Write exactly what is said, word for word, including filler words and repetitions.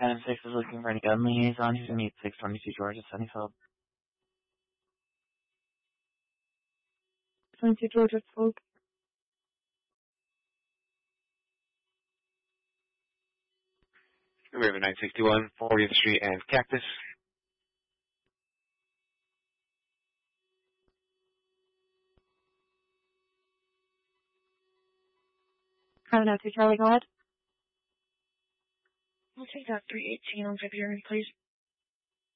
ten six is looking for any gun liaison. He's going to meet six twenty-two George at Sunnyfield. twenty-two George at Folk. We have a nine sixty-one, fortieth Street and Cactus. Coming out to Charlie, go ahead. We'll take that three eighteen on February, please.